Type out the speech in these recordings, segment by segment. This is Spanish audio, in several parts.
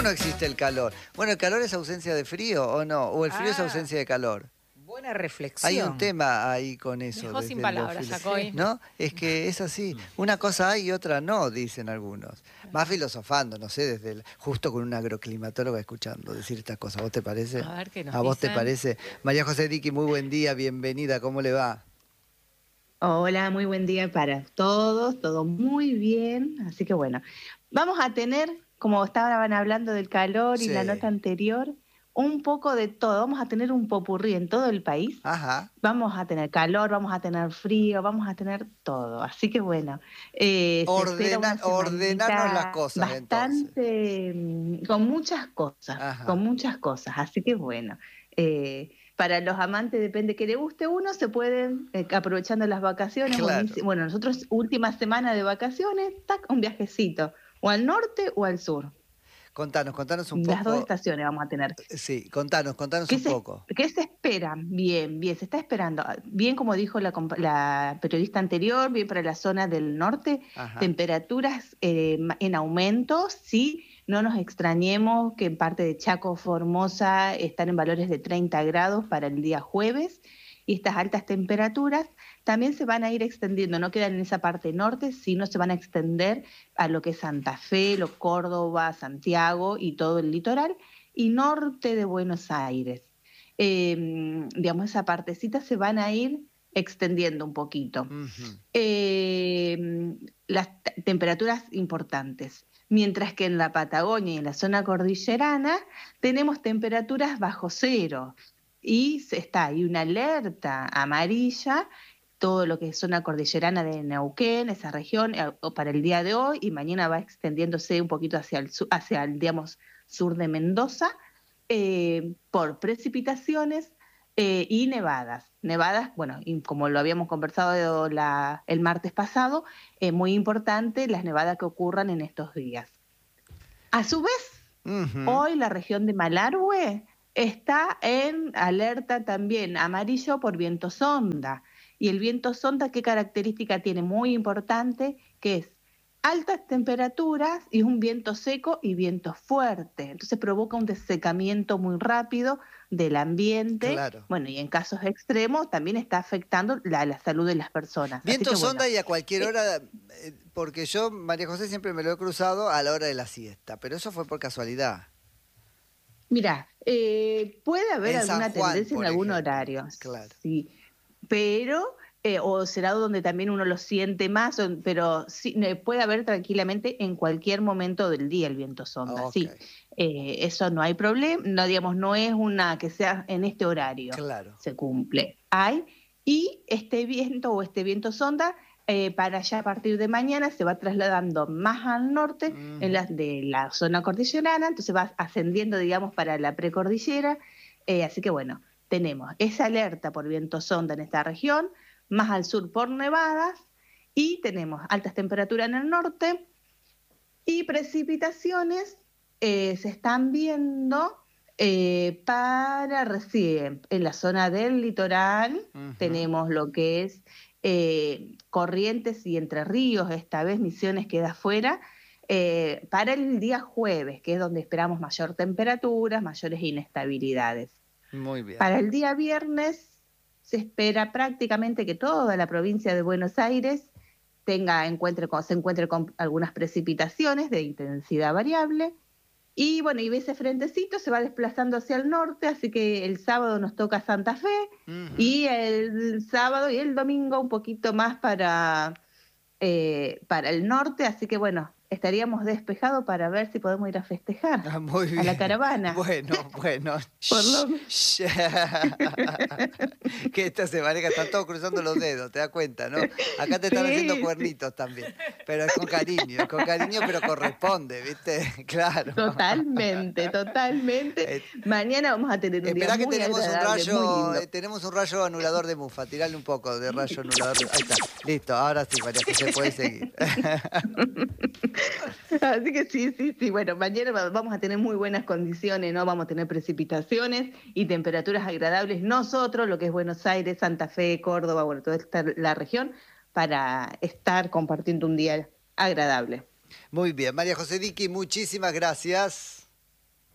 no existe el calor? Bueno, ¿el calor es ausencia de frío o no? ¿O el frío es ausencia de calor? Buena reflexión. Hay un tema ahí con eso. Dejó sin palabras, Yacoy. ¿No? Es que es así. Una cosa hay y otra no, dicen algunos. Más filosofando, no sé, justo con un agroclimatólogo escuchando decir estas cosas. ¿Vos te parece? A ver qué nos ¿A vos te dicen? parece? María José Diqui, muy buen día, bienvenida. ¿Cómo le va? Hola, muy buen día para todos, todo muy bien, así que bueno, vamos a tener, como estaban hablando del calor y Sí. la nota anterior, un poco de todo, vamos a tener un popurrí en todo el país, Ajá. vamos a tener calor, vamos a tener frío, vamos a tener todo, así que bueno, se espera una Ordenarnos las semanita cosas, entonces. bastante, con Ajá. muchas cosas, así que bueno. Para los amantes, depende que le guste uno, se pueden, aprovechando las vacaciones, Claro. bueno, nosotros última semana de vacaciones, tac, un viajecito, o al norte o al sur. Contanos un Las dos poco. estaciones vamos a tener. Sí, contanos un poco. ¿Qué se espera? Bien, se está esperando. Bien, como dijo la periodista anterior, bien para la zona del norte, Ajá. temperaturas en aumento, sí. No nos extrañemos que en parte de Chaco, Formosa, están en valores de 30 grados para el día jueves, y estas altas temperaturas también se van a ir extendiendo, no quedan en esa parte norte, sino se van a extender a lo que es Santa Fe, Córdoba, Santiago y todo el litoral, y norte de Buenos Aires. Digamos, esa partecita se van a ir extendiendo un poquito. Las temperaturas importantes. Mientras que en la Patagonia y en la zona cordillerana tenemos temperaturas bajo cero y está ahí una alerta amarilla, todo lo que es zona cordillerana de Neuquén, esa región, para el día de hoy, y mañana va extendiéndose un poquito hacia el, digamos, sur de Mendoza, por precipitaciones y nevadas. Nevadas, bueno, y como lo habíamos conversado el martes pasado, es muy importante las nevadas que ocurran en estos días. A su vez, hoy la región de Malargüe está en alerta también amarillo por viento sonda. Y el viento sonda, ¿qué característica tiene? Muy importante, que es altas temperaturas y un viento seco y viento fuerte. Entonces provoca un desecamiento muy rápido del ambiente. Claro. Bueno, y en casos extremos también está afectando la salud de las personas. Viento Así que, sonda bueno, y a cualquier hora, porque yo, María José, siempre me lo he cruzado a la hora de la siesta, pero eso fue por casualidad. Mira, puede haber En San alguna Juan, tendencia en por algún ejemplo. horario, Claro. sí, pero o será donde también uno lo siente más, pero sí, puede haber tranquilamente en cualquier momento del día el viento sonda, Ok. sí, eso no hay problema, no, digamos, no es una que sea en este horario, Claro. se cumple, y este viento sonda, para ya a partir de mañana se va trasladando más al norte de la zona cordillerana, entonces va ascendiendo, digamos, para la precordillera, así que bueno, tenemos esa alerta por viento sonda en esta región, más al sur por nevadas, y tenemos altas temperaturas en el norte, y precipitaciones se están viendo para recién en la zona del litoral. Tenemos lo que es Corrientes y Entre Ríos, esta vez Misiones queda fuera, para el día jueves, que es donde esperamos mayor temperaturas, mayores inestabilidades. Muy bien. Para el día viernes se espera prácticamente que toda la provincia de Buenos Aires se encuentre con algunas precipitaciones de intensidad variable. Y bueno, y ese frentecito se va desplazando hacia el norte, así que el sábado nos toca Santa Fe, y el sábado y el domingo un poquito más para el norte, así que bueno, estaríamos despejados para ver si podemos ir a festejar Muy bien. a la caravana. Bueno. Por lo Que esta se maneja, están todos cruzando los dedos, te das cuenta, ¿no? Acá te están haciendo cuernitos también, pero es con cariño, pero corresponde, ¿viste? Claro. Totalmente. Mañana vamos a tener un día Esperá que muy tenemos agradable, muy lindo. tenemos un rayo anulador de mufa, tirale un poco de rayo anulador. Ahí está, listo, ahora sí, María José, puede seguir. Así que sí, bueno, mañana vamos a tener muy buenas condiciones, ¿no? Vamos a tener precipitaciones y temperaturas agradables, nosotros, lo que es Buenos Aires, Santa Fe, Córdoba, bueno, toda la región, para estar compartiendo un día agradable. Muy bien, María José Diqui, muchísimas gracias.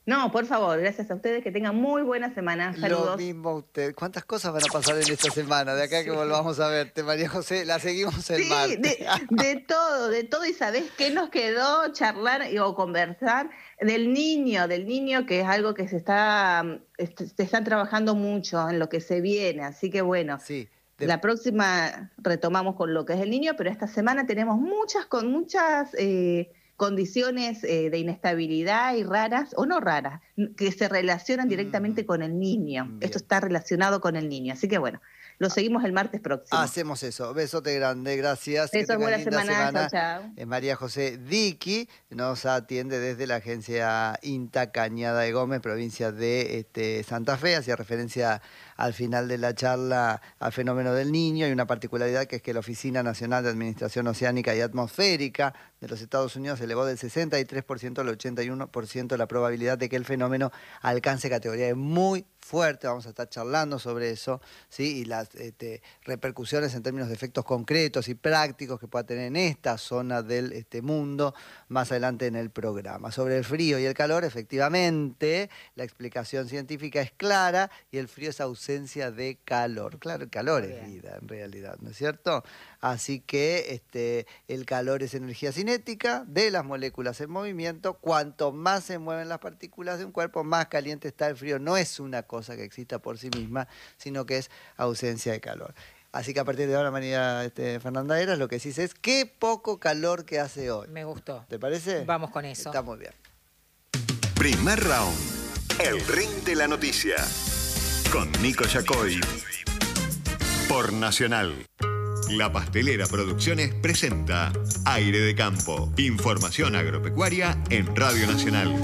No, por favor, gracias a ustedes, que tengan muy buena semana. Saludos. Lo mismo a usted. ¿Cuántas cosas van a pasar en esta semana? De acá que volvamos a verte, María José, la seguimos el martes. De todo. ¿Y sabés qué nos quedó charlar o conversar? Del niño, que es algo que se están trabajando mucho en lo que se viene. Así que bueno, Sí. La próxima retomamos con lo que es el niño, pero esta semana tenemos muchas condiciones de inestabilidad y raras, o no raras, que se relacionan directamente con el niño. Bien. Esto está relacionado con el niño. Así que bueno, lo seguimos el martes próximo. Hacemos eso. Besote grande, gracias. Besos, buena semana. Chao. María José Diqui nos atiende desde la agencia INTA Cañada de Gómez, provincia de Santa Fe. Hacía referencia al final de la charla al fenómeno del niño. Hay una particularidad que es que la Oficina Nacional de Administración Oceánica y Atmosférica de los Estados Unidos elevó del 63% al 81% la probabilidad de que el fenómeno alcance categoría muy fuerte. Vamos a estar charlando sobre eso, ¿sí? Y las repercusiones en términos de efectos concretos y prácticos que pueda tener en esta zona del mundo más adelante en el programa. Sobre el frío y el calor, efectivamente, la explicación científica es clara y el frío es ausencia de calor. Claro, el calor es vida en realidad, ¿no es cierto? Así que el calor es energía cinética de las moléculas en movimiento. Cuanto más se mueven las partículas de un cuerpo, más caliente está el frío. No es una cosa que exista por sí misma, sino que es ausencia de calor. Así que a partir de ahora, María Fernanda Heras, lo que sí es qué poco calor que hace hoy. Me gustó. ¿Te parece? Vamos con eso. Está muy bien. Primer round. El ring de la noticia. Con Nico Yacoy. Por Nacional. La Pastelera Producciones presenta Aire de Campo. Información agropecuaria en Radio Nacional.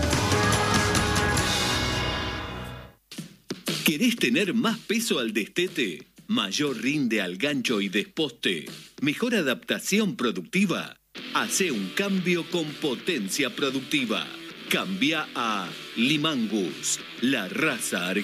¿Querés tener más peso al destete? ¿Mayor rinde al gancho y desposte? ¿Mejor adaptación productiva? Hacé un cambio con potencia productiva. Cambia a Limangus, la raza argentina.